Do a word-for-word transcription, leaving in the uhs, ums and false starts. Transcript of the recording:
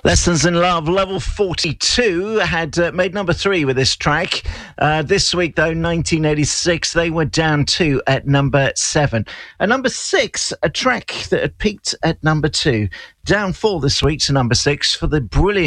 Lessons in Love, level forty-two, had uh, made number three with this track. Uh, this week, though, nineteen eighty-six, they were down two at number seven. At number six, a track that had peaked at number two. Down four this week to number six for the brilliant